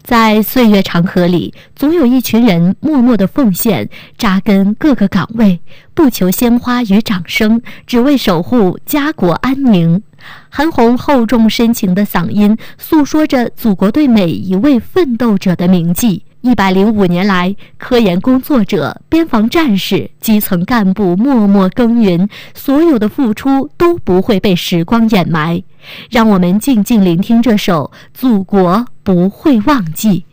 在岁月长河里，总有一群人默默地奉献，扎根各个岗位，不求鲜花与掌声，只为守护家国安宁。韩红厚重深情的嗓音诉说着祖国对每一位奋斗者的铭记。105年来，科研工作者、边防战士、基层干部默默耕耘，所有的付出都不会被时光掩埋。让我们静静聆听这首《祖国不会忘记》。